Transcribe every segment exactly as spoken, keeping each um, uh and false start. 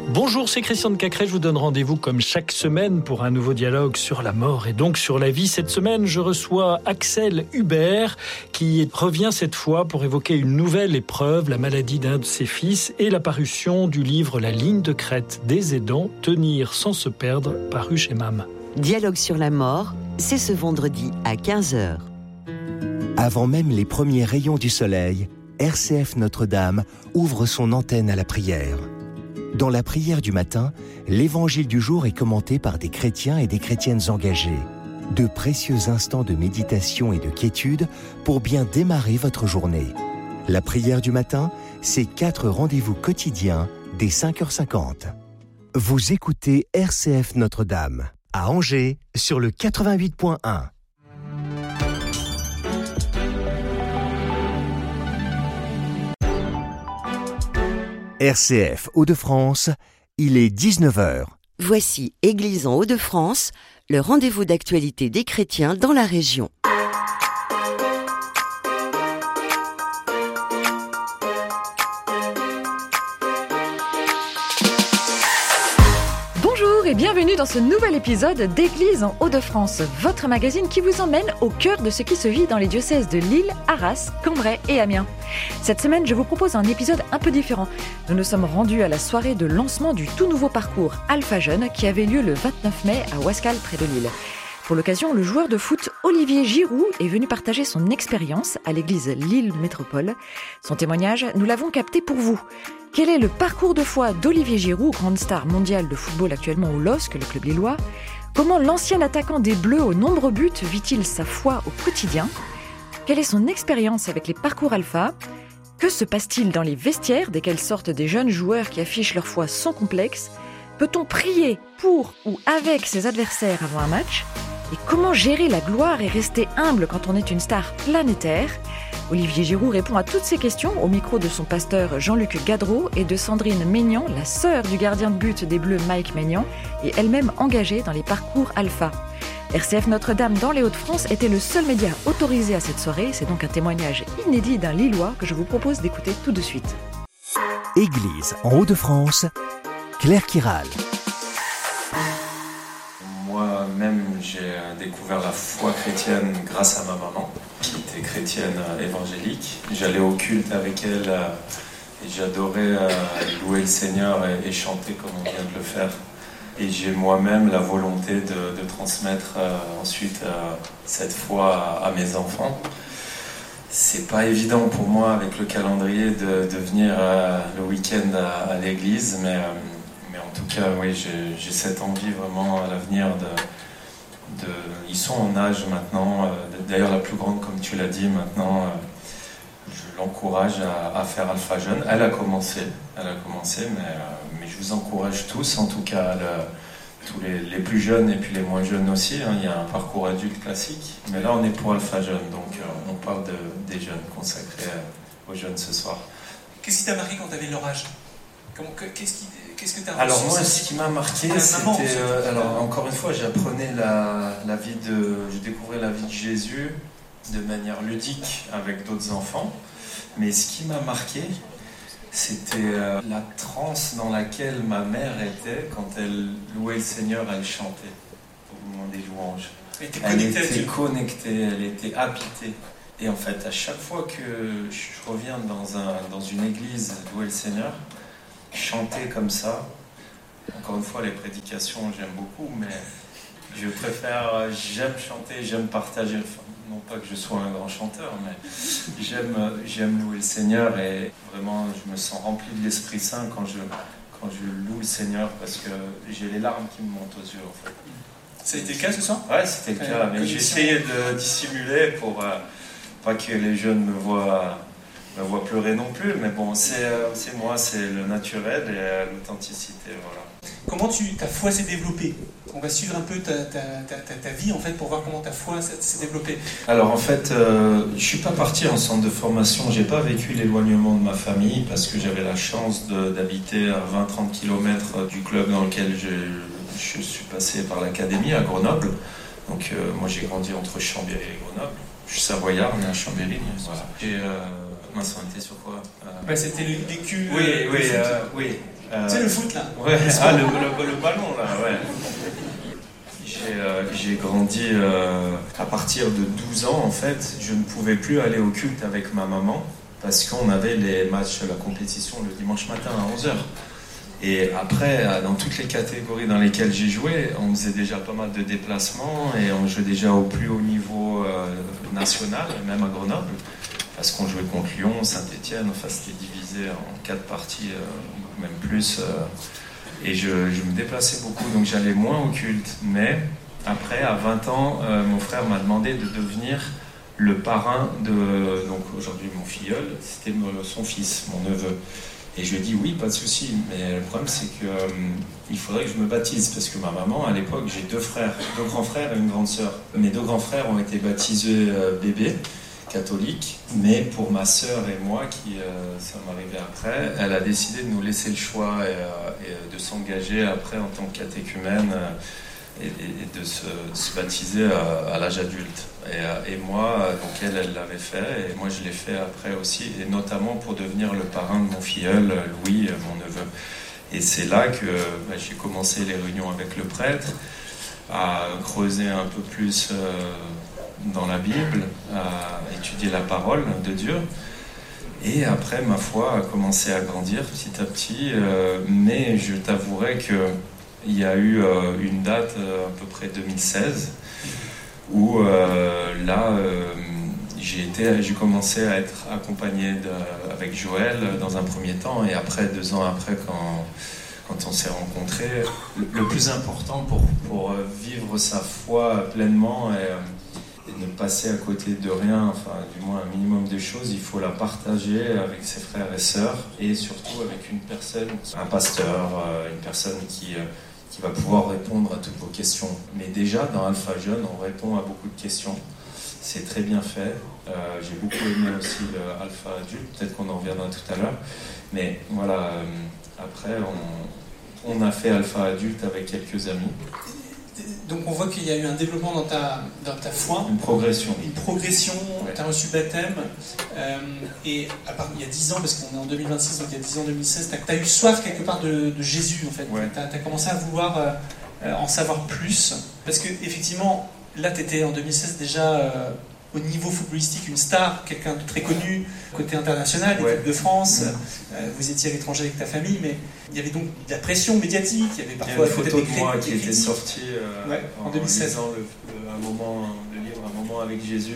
Bonjour, c'est Christian de Cacré, je vous donne rendez-vous comme chaque semaine pour un nouveau dialogue sur la mort et donc sur la vie. Cette semaine, je reçois Axel Hubert qui revient cette fois pour évoquer une nouvelle épreuve, la maladie d'un de ses fils et la parution du livre La ligne de crête des aidants, tenir sans se perdre, paru chez M A M. Dialogue sur la mort, c'est ce vendredi à quinze heures. Avant même les premiers rayons du soleil, R C F Notre-Dame ouvre son antenne à la prière. Dans la prière du matin, l'évangile du jour est commenté par des chrétiens et des chrétiennes engagés. De précieux instants de méditation et de quiétude pour bien démarrer votre journée. La prière du matin, c'est quatre rendez-vous quotidiens dès cinq heures cinquante. Vous écoutez R C F Notre-Dame, à Angers, sur le quatre-vingt-huit point un. R C F Hauts-de-France, il est dix-neuf heures. Voici Église en Hauts-de-France, le rendez-vous d'actualité des chrétiens dans la région. Bonjour et bienvenue dans ce nouvel épisode d'Église en Hauts-de-France, votre magazine qui vous emmène au cœur de ce qui se vit dans les diocèses de Lille, Arras, Cambrai et Amiens. Cette semaine, je vous propose un épisode un peu différent. Nous nous sommes rendus à la soirée de lancement du tout nouveau parcours Alpha Jeune qui avait lieu le vingt-neuf mai à Ouascal, près de Lille. Pour l'occasion, le joueur de foot Olivier Giroud est venu partager son expérience à l'église Lille Métropole. Son témoignage, nous l'avons capté pour vous. Quel est le parcours de foi d'Olivier Giroud, grande star mondiale de football actuellement au L O S C, le club lillois ? Comment l'ancien attaquant des Bleus aux nombreux buts vit-il sa foi au quotidien ? Quelle est son expérience avec les parcours alpha ? Que se passe-t-il dans les vestiaires desquels sortent des jeunes joueurs qui affichent leur foi sans complexe ? Peut-on prier pour ou avec ses adversaires avant un match ? Et comment gérer la gloire et rester humble quand on est une star planétaire ? Olivier Giroud répond à toutes ces questions au micro de son pasteur Jean-Luc Gadreau et de Sandrine Maignan, la sœur du gardien de but des Bleus Mike Maignan, et elle-même engagée dans les parcours alpha. R C F Notre-Dame dans les Hauts-de-France était le seul média autorisé à cette soirée. C'est donc un témoignage inédit d'un Lillois que je vous propose d'écouter tout de suite. Église en Hauts-de-France, Claire Kiral. Moi-même, j'ai découvert la foi chrétienne grâce à ma maman, qui était chrétienne évangélique. J'allais au culte avec elle et j'adorais louer le Seigneur et chanter comme on vient de le faire. Et j'ai moi-même la volonté de, de transmettre euh, ensuite euh, cette foi à, à mes enfants. C'est pas évident pour moi avec le calendrier de, de venir euh, le week-end à, à l'église, mais, euh, mais en tout cas, oui, j'ai, j'ai cette envie vraiment à l'avenir de, de... Ils sont en âge maintenant, euh, d'ailleurs la plus grande, comme tu l'as dit, maintenant, euh, je l'encourage à, à faire Alpha Jeune. Elle a commencé, elle a commencé, mais... Euh, je vous encourage tous, en tout cas le, tous les, les plus jeunes et puis les moins jeunes aussi. Hein. Il y a un parcours adulte classique, mais là on est pour Alpha Jeune, donc euh, on parle de, des jeunes, consacrés aux jeunes ce soir. Qu'est-ce qui t'a marqué quand tu avais leur âge ? Comment, qu'est-ce, qui, qu'est-ce que tu as reçu ? Alors moi, ce qui m'a marqué, c'était... Maman, euh, alors encore une fois, j'apprenais la, la vie de... Je découvrais la vie de Jésus de manière ludique avec d'autres enfants, mais ce qui m'a marqué, c'était euh, la transe dans laquelle ma mère était quand elle louait le Seigneur, elle chantait au moment des louanges. Elle était connectée, elle était habitée. Et en fait, à chaque fois que je reviens dans, un, dans une église louer le Seigneur, chanter comme ça, encore une fois, les prédications, j'aime beaucoup, mais je préfère, j'aime chanter, j'aime partager le fond. Non pas que je sois un grand chanteur, mais j'aime, j'aime louer le Seigneur et vraiment je me sens rempli de l'Esprit Saint quand je, quand je loue le Seigneur parce que j'ai les larmes qui me montent aux yeux en fait. Ça a été le cas ce soir ? Ouais, c'était le cas, mais j'ai essayé de dissimuler pour euh, pas que les jeunes me voient, me voient pleurer non plus, mais bon, c'est, c'est moi, c'est le naturel et l'authenticité, voilà. Comment tu, ta foi s'est développée ? On va suivre un peu ta, ta, ta, ta, ta vie en fait pour voir comment ta foi s'est développée. Alors en fait, euh, je suis pas parti en centre de formation, j'ai pas vécu l'éloignement de ma famille parce que j'avais la chance de, d'habiter à vingt à trente kilomètres du club dans lequel je, je suis passé par l'académie à Grenoble. Donc euh, moi j'ai grandi entre Chambéry et Grenoble. Je suis savoyard, né à Chambéry. Voilà. Et, euh, mince, on était sur quoi euh... bah, C'était le vécu. Oui, euh, oui, euh, oui. Euh, c'est le foot là. Ouais, ah, le, le, le ballon là, ouais. J'ai, euh, j'ai grandi euh, à partir de douze ans en fait. Je ne pouvais plus aller au culte avec ma maman parce qu'on avait les matchs, la compétition le dimanche matin à onze heures. Et après, dans toutes les catégories dans lesquelles j'ai joué, on faisait déjà pas mal de déplacements et on jouait déjà au plus haut niveau euh, national, même à Grenoble, parce qu'on jouait contre Lyon, Saint-Étienne, enfin c'était divisé en quatre parties, euh, même plus. Euh, et je, je me déplaçais beaucoup, donc j'allais moins au culte. Mais après, à vingt ans, euh, mon frère m'a demandé de devenir le parrain de, donc aujourd'hui mon filleul, c'était son fils, mon neveu. Et je lui ai dit oui, pas de souci, mais le problème c'est qu'il euh, faudrait que je me baptise, parce que ma maman, à l'époque, j'ai deux frères, deux grands frères et une grande sœur. Mes deux grands frères ont été baptisés euh, bébés, catholiques, mais pour ma sœur et moi, qui euh, ça m'arrivait après, elle a décidé de nous laisser le choix et, euh, et de s'engager après en tant que catéchumène euh, et, et de, se, de se baptiser à, à l'âge adulte. Et, et moi, donc elle, elle l'avait fait, et moi je l'ai fait après aussi, et notamment pour devenir le parrain de mon filleul, Louis, mon neveu. Et c'est là que bah, j'ai commencé les réunions avec le prêtre, à creuser un peu plus euh, dans la Bible, à étudier la parole de Dieu. Et après, ma foi a commencé à grandir petit à petit, euh, mais je t'avouerai qu'il y a eu euh, une date, euh, à peu près deux mille seize, où euh, là, euh, j'ai, été, j'ai commencé à être accompagné de, avec Joël dans un premier temps, et après, deux ans après, quand, quand on s'est rencontrés, le, le plus important pour, pour vivre sa foi pleinement et, et ne passer à côté de rien, enfin du moins un minimum de choses, il faut la partager avec ses frères et sœurs, et surtout avec une personne, un pasteur, une personne qui... qui va pouvoir répondre à toutes vos questions. Mais déjà, dans Alpha Jeune, on répond à beaucoup de questions. C'est très bien fait. Euh, j'ai beaucoup aimé aussi le Alpha Adulte. Peut-être qu'on en reviendra tout à l'heure. Mais voilà, euh, après, on, on a fait Alpha Adulte avec quelques amis. Donc on voit qu'il y a eu un développement dans ta, dans ta foi. Une progression. Une progression, ouais. Tu as reçu baptême. Euh, et à part, il y a dix ans, parce qu'on est en deux mille vingt-six, donc il y a dix ans, deux mille seize, tu as eu soif quelque part de, de Jésus en fait. Ouais. Tu as commencé à vouloir euh, en savoir plus. Parce qu'effectivement, là tu étais en deux mille seize déjà euh, au niveau footballistique une star, quelqu'un de très connu, côté international, ouais. Équipe de France. Mmh. Euh, vous étiez à l'étranger avec ta famille, mais il y avait donc de la pression médiatique. Il y avait parfois il y a une photo de moi qui était sortie sortie euh, ouais, en, en deux mille seize. En lisant le, le, un moment, le livre Un moment avec Jésus,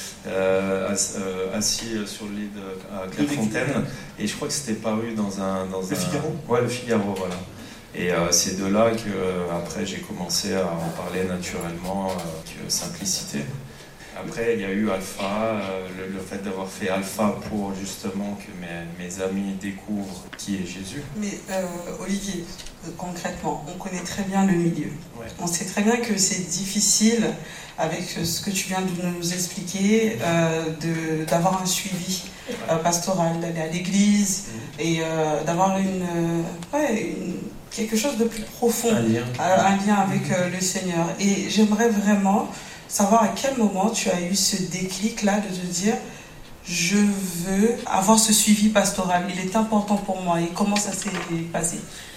euh, assis sur le lit de, à Clairefontaine, et je crois que c'était paru dans un... Dans le un, Figaro. Ouais, le Figaro, voilà. Et euh, c'est de là que euh, après j'ai commencé à en parler naturellement, avec euh, simplicité. Après, il y a eu Alpha, euh, le, le fait d'avoir fait Alpha pour justement que mes, mes amis découvrent qui est Jésus. Mais euh, Olivier, euh, concrètement, on connaît très bien le milieu. Ouais. On sait très bien que c'est difficile, avec ce que tu viens de nous expliquer, euh, de, d'avoir un suivi euh, pastoral, d'aller à l'église mmh. et euh, d'avoir une, euh, ouais, une, quelque chose de plus profond, un lien, euh, un lien avec euh, le Seigneur. Et j'aimerais vraiment savoir à quel moment tu as eu ce déclic-là de te dire je veux avoir ce suivi pastoral, il est important pour moi, et comment ça s'est passé?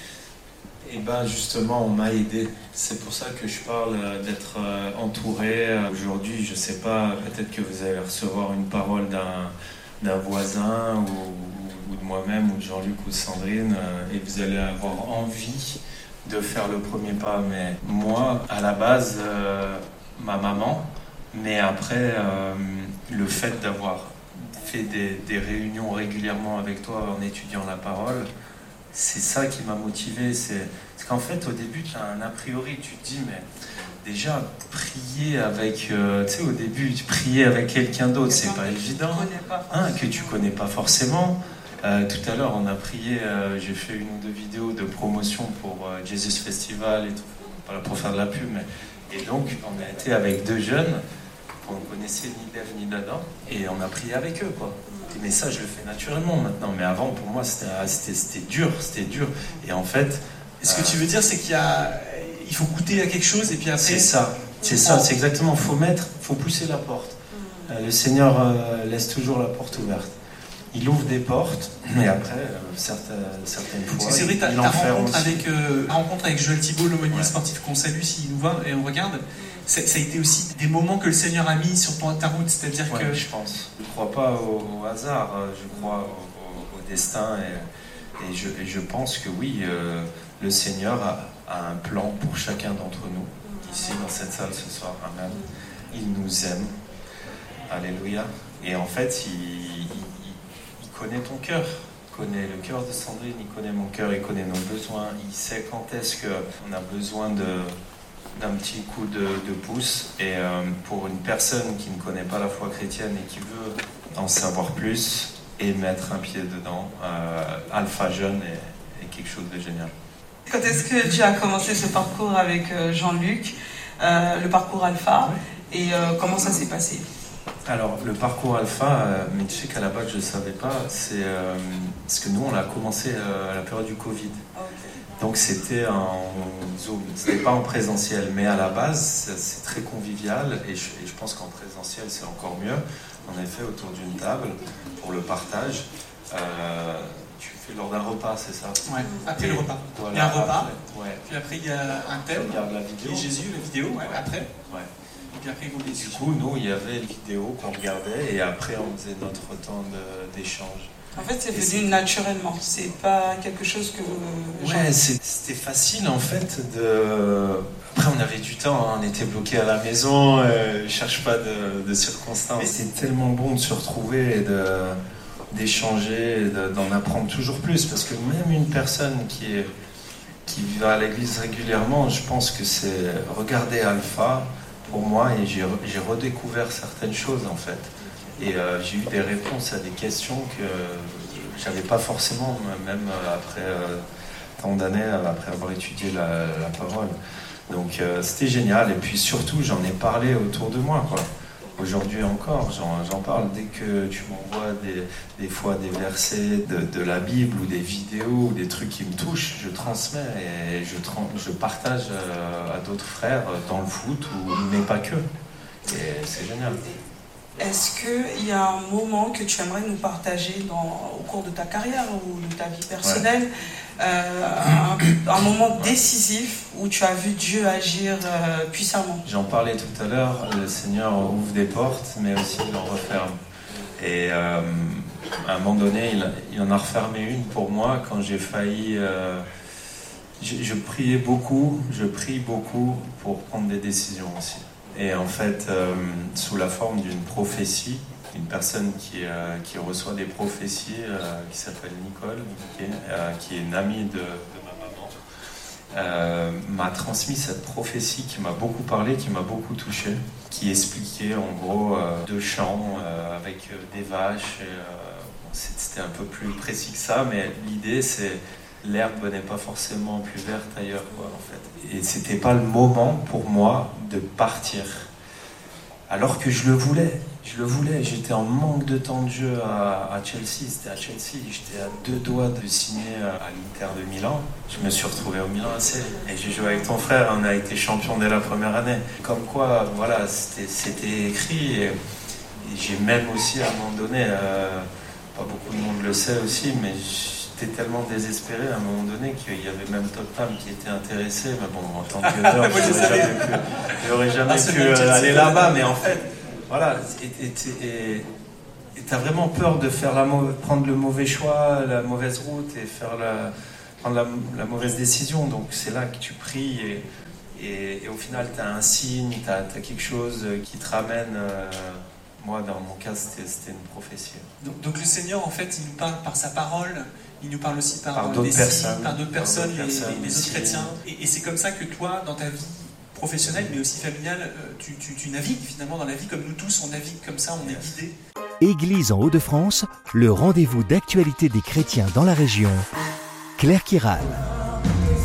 Et bien justement, on m'a aidé. C'est pour ça que je parle d'être entouré. Aujourd'hui, je ne sais pas, peut-être que vous allez recevoir une parole d'un, d'un voisin ou, ou de moi-même ou de Jean-Luc ou de Sandrine, et vous allez avoir envie de faire le premier pas. Mais moi, à la base... Euh, ma maman, mais après euh, le fait d'avoir fait des, des réunions régulièrement avec toi en étudiant la parole, c'est ça qui m'a motivé. C'est, c'est qu'en fait au début tu as un a priori, tu te dis mais déjà prier avec, euh, tu sais au début prier avec quelqu'un d'autre, c'est pas évident, hein, que tu connais pas forcément. Euh, tout à l'heure on a prié, euh, j'ai fait une ou deux vidéos de promotion pour euh, Jesus Festival et tout, pas pour faire de la pub, mais et donc, on a été avec deux jeunes qu'on ne connaissait ni d'Ève ni d'Adam, et on a prié avec eux, quoi. Mais ça, je le fais naturellement maintenant, mais avant, pour moi, c'était, c'était, c'était dur, c'était dur. Et en fait... Et ce que euh, tu veux dire, c'est qu'il y a... il faut goûter à quelque chose, et puis après... C'est ça, c'est ça, c'est exactement, il faut mettre, il faut pousser la porte. Euh, le Seigneur euh, laisse toujours la porte ouverte. il ouvre des portes, mais après, euh, certaines, certaines fois, Parce que c'est vrai, ta, il ta, rencontre aussi. avec, euh, ta rencontre avec Joël Thibault, l'aumônier ouais. sportif qu'on salue s'il nous voit et on regarde, ça, ça a été aussi des moments que le Seigneur a mis sur ton, ta route, c'est-à-dire ouais, que... je pense. Je ne crois pas au, au hasard, je crois au, au, au destin, et, et, je, et je pense que oui, euh, le Seigneur a, a un plan pour chacun d'entre nous, ici dans cette salle ce soir. Amen. Il nous aime. Alléluia. Et en fait, il, il, il connaît ton cœur. Il connaît le cœur de Sandrine, il connaît mon cœur, il connaît nos besoins. Il sait quand est-ce qu'on a besoin de, d'un petit coup de, de pouce. Et euh, pour une personne qui ne connaît pas la foi chrétienne et qui veut en savoir plus et mettre un pied dedans, euh, Alpha Jeune est, est quelque chose de génial. Quand est-ce que tu as commencé ce parcours avec Jean-Luc, euh, le parcours Alpha, et euh, comment ça s'est passé ? Alors, le parcours Alpha, euh, mais tu sais qu'à la base, je ne savais pas, c'est euh, parce que nous, on l'a commencé euh, à la période du Covid. Okay. Donc, c'était en Zoom, c'était pas en présentiel, mais à la base, c'est, c'est très convivial, et je, et je pense qu'en présentiel, c'est encore mieux. En effet, autour d'une table, pour le partage. Euh, tu fais lors d'un repas, c'est ça ? Ouais, après et, le repas. Voilà, il y a un repas, après, ouais. Puis après, il y a un thème, regarde la vidéo. Et Jésus, la vidéo, ouais, ouais. après. Ouais. Et puis après, ils vont les Du coup, nous, il y avait une vidéo qu'on regardait et après, on faisait notre temps de, d'échange. En fait, c'est venu c'est... naturellement. C'est pas quelque chose que... Ouais, c'est, c'était facile, en fait. De... Après, on avait du temps. Hein, on était bloqués à la maison. Euh, je cherche pas de, de circonstances. Mais c'est tellement bon de se retrouver et de, d'échanger, et de, d'en apprendre toujours plus. Parce que même une personne qui, est, qui va à l'église régulièrement, je pense que c'est regarder Alpha... pour moi, et j'ai, j'ai redécouvert certaines choses en fait. Et euh, j'ai eu des réponses à des questions que j'avais pas forcément, même après euh, tant d'années, après avoir étudié la, la parole. Donc euh, c'était génial. Et puis surtout, j'en ai parlé autour de moi, quoi. Aujourd'hui encore, j'en, j'en parle. Dès que tu m'envoies des, des fois des versets de, de la Bible ou des vidéos ou des trucs qui me touchent, je transmets et je, je partage à d'autres frères dans le foot, ou, mais pas que. Et c'est génial. Est-ce qu'il y a un moment que tu aimerais nous partager dans, au cours de ta carrière ou de ta vie personnelle, ouais. euh, un, un moment décisif où tu as vu Dieu agir euh, puissamment ? J'en parlais tout à l'heure, le Seigneur ouvre des portes, mais aussi il en referme. Et euh, à un moment donné, il, il en a refermé une pour moi quand j'ai failli... Euh, je, je priais beaucoup, je prie beaucoup pour prendre des décisions aussi. Et en fait, euh, sous la forme d'une prophétie, une personne qui, euh, qui reçoit des prophéties, euh, qui s'appelle Nicole, qui est, euh, qui est une amie de, de ma maman, euh, m'a transmis cette prophétie qui m'a beaucoup parlé, qui m'a beaucoup touché, qui expliquait en gros euh, deux champs euh, avec des vaches. Et, euh, c'était un peu plus précis que ça, mais l'idée c'est... l'herbe n'est pas forcément plus verte ailleurs, quoi, en fait. Et c'était pas le moment pour moi de partir. Alors que je le voulais. Je le voulais. J'étais en manque de temps de jeu à, à Chelsea. C'était à Chelsea. J'étais à deux doigts de signer à l'Inter de Milan. Je me suis retrouvé au Milan A C. Et j'ai joué avec ton frère. On a été champion dès la première année. Comme quoi, voilà, c'était, c'était écrit. Et, et j'ai même aussi, à un moment donné, euh, pas beaucoup de monde le sait aussi, mais j'étais tellement désespéré à un moment donné qu'il y avait même Tottenham qui était intéressé. Mais bon, en tant que joueur, je n'aurais jamais pu, pu euh, aller là-bas. Mais en fait, voilà, et tu as vraiment peur de faire la, prendre le mauvais choix, la mauvaise route et faire la, prendre la, la mauvaise décision. Donc c'est là que tu pries et, et, et au final, tu as un signe, tu as quelque chose qui te ramène... Euh, moi, dans mon cas, c'était, c'était une prophétie. Donc, donc le Seigneur, en fait, il nous parle par sa parole, il nous parle aussi par, par d'autres des personnes, signes, par d'autres personnes, par d'autres les, personnes les, les autres aussi. chrétiens. Et, et c'est comme ça que toi, dans ta vie professionnelle, mais aussi familiale, tu, tu, tu navigues finalement dans la vie comme nous tous, on navigue comme ça, on yes. est guidés. Église en Hauts-de-France, le rendez-vous d'actualité des chrétiens dans la région. Claire Kiral.